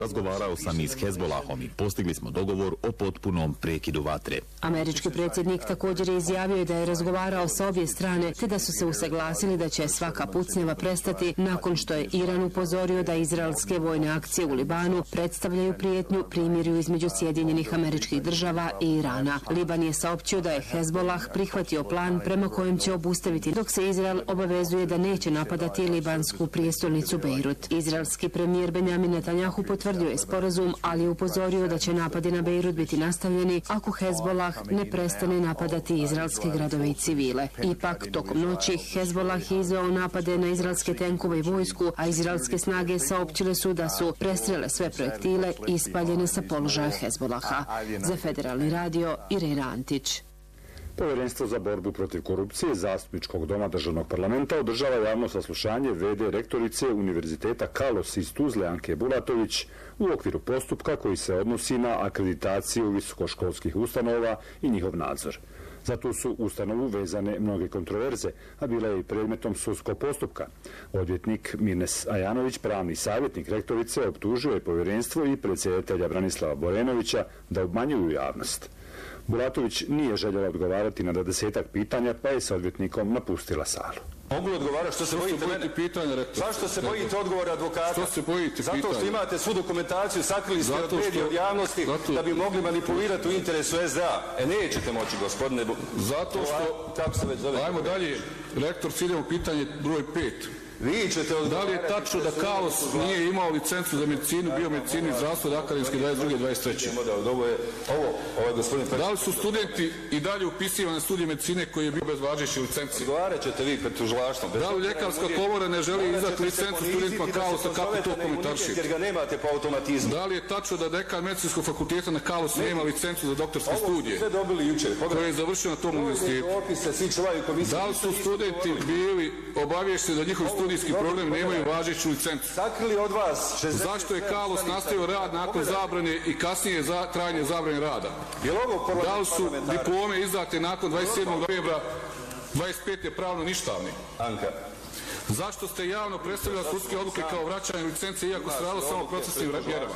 Razgovarao sam i s Hezbolahom i postigli smo dogovor o potpunom prekidu vatre. Američki predsjednik također je izjavio da je razgovarao sa obje strane te da su se usaglasili da će svaka pucnjava prestati nakon što je Iran upozorio da izraelske vojne akcije u Libanu predstavljaju prijetnju primirju između Sjedinjenih Američkih Država i Irana. Liban je saopćio da je Hezbolah prihvatio plan prema kojem će obustaviti, dok se Izrael obavezuje da neće napadati libansku prijestolnicu Bejrut. Izraelski premijer Benjamin Netanjahu potvrdio je sporazum, ali je upozorio da će napadi na Bejrut biti nastavljeni ako Hezbolah ne prestane napadati izraelske gradove i civile. Ipak, tokom noći Hezbolah je izveo napade na izraelske tenkove i vojsku, a izraelske snage saopćile su da su prestrele sve projektile ispaljene sa položaja Hezbolaha. Za Federalni radio, Irena Antić. Povjerenstvo za borbu protiv korupcije Zastupničkog doma državnog parlamenta održava javno saslušanje VD rektorice Univerziteta Kalos iz Tuzle Anke Bulatović u okviru postupka koji se odnosi na akreditaciju visokoškolskih ustanova i njihov nadzor. Zato su ustanovu vezane mnoge kontroverze, a bila je i predmetom sudskog postupka. Odvjetnik Mirnes Ajanović, pravni savjetnik rektorice, optužio je povjerenstvo i predsjedatelja Branislava Borenovića da obmanjuju javnost. Bulatović nije željela odgovarati na 20-ak pitanja, pa je sa odvjetnikom napustila salu. Mogu li odgovarati što se bojite mene? Zašto se bojite odgovora advokata? Što se bojite pitanja? Zato što imate svu dokumentaciju, sakrili ste od medija, od javnosti, da bi mogli manipulirati u interesu SDA. Nećete moći, gospodine. Zato što, ajmo dalje, rektor, ciljamo pitanje broj 5. Da li je tačno da Kalos nije imao licencu za medicinu, biomedicinu i zdravstvo od akademske 22-23? Da li su studenti i dalje upisivani na studije medicine koji je bio bez važeće licenci? Odgovarat ćete vi pred tužilaštvom. Da li ljekarska komora ne želi izdati licencu studentima Kalosa, kako to komentaršite? Jer ga nemate po automatizmu. Da li je tačno da dekan medicinskog fakulteta na Kalosu nema licencu za doktorske studije? Sve dobili jučer. Koje je završio na tom univerzitetu? Da li su studenti bili obavješteni da njihovi studijski program nemaju važeću licencu? Sakrili od vas. Zašto je Kalos nastavio rad nakon zabrane i kasnije trajanje zabrane rada? Da li su diplome izdate nakon 27. novembra 25. je pravno ništavni? Anka. Zašto ste javno predstavljali sudske odluke kao vraćanje licence iako se radilo samo procesnim mjerama?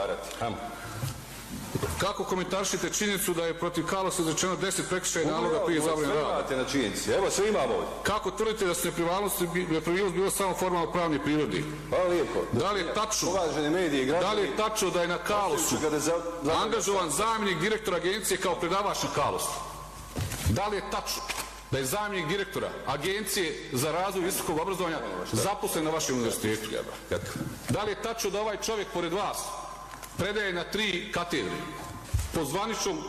Kako komentaršite činjenicu da je protiv Kalosa izrečeno 10 prekršajnih naloga prije zabrane rada? Evo, sve imamo ovdje. Kako tvrdite da se nepravilnost bila samo formalno pravne prirode? Hvala lijepo. Da li je tačno da je na Kalosu angažovan zamjenik direktora agencije kao predavač na Kalosu? Da li je tačno da je zamjenik direktora Agencije za razvoj visokog obrazovanja zaposlen na vašem univerzitetu? Da li je tačno da ovaj čovjek pored vas predaje na 3 katedre po zvaničnom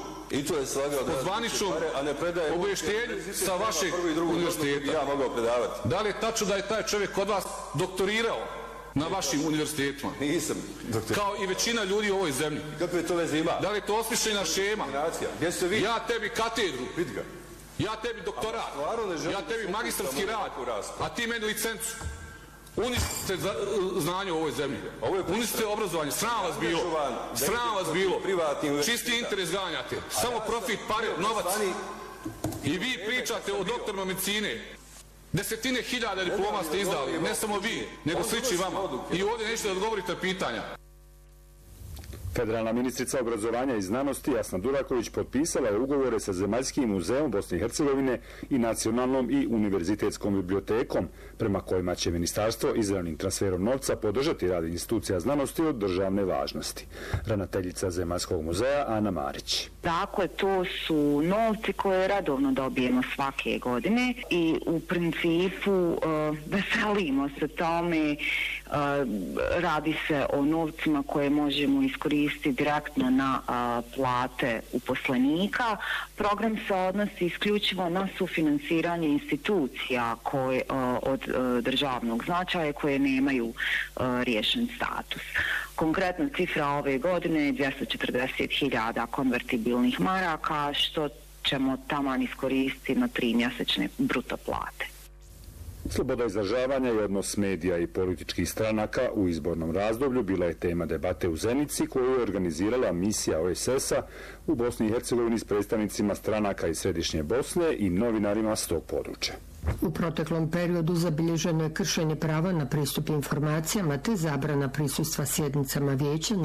obavještenju sa vašeg univerziteta? Da li je tačno da je taj čovjek kod vas doktorirao na vašim univerzitetima? Nisam doktor. Kao i većina ljudi u ovoj zemlji. Kakve to veze ima? Da li je to osmišljena šema? Ja tebi katedru, ja tebi doktorat, ja tebi magistarski rad, a ti meni licencu. Uništite znanje u ovoj zemlji. Uništite obrazovanje. Sram vas bilo. Sram vas bilo. Čisti interes ganjate. Samo profit, pare, novac. I vi pričate o doktorima medicine. Desetine hiljada diploma ste izdali. Ne samo vi, nego slični vama. I ovdje nećete da odgovorite pitanja. Federalna ministrica obrazovanja i znanosti Jasna Duraković potpisala je ugovore sa Zemaljskim muzeom Bosne i Hercegovine i Nacionalnom i univerzitetskom bibliotekom, prema kojima će ministarstvo izravnim transferom novca podržati rad institucija znanosti od državne važnosti. Ravnateljica Zemaljskog muzeja Ana Marić. Dakle, to su novci koje redovno dobijemo svake godine i u principu veselimo se tome. Radi se o novcima koje možemo iskoristiti direktno na plate uposlenika. Program se odnosi isključivo na sufinansiranje institucija od državnog značaja koje nemaju riješen status. Konkretna cifra ove godine je 240.000 konvertibilnih maraka, što ćemo taman iskoristiti na 3 mjesečne bruto plate. Sloboda izražavanja i odnos medija i političkih stranaka u izbornom razdoblju bila je tema debate u Zenici koju je organizirala misija OESS-a u Bosni i Hercegovini s predstavnicima stranaka iz Središnje Bosne i novinarima s tog područja. U proteklom periodu zabilježeno je kršenje prava na pristup informacijama te zabrana prisustva sjednicama vijeća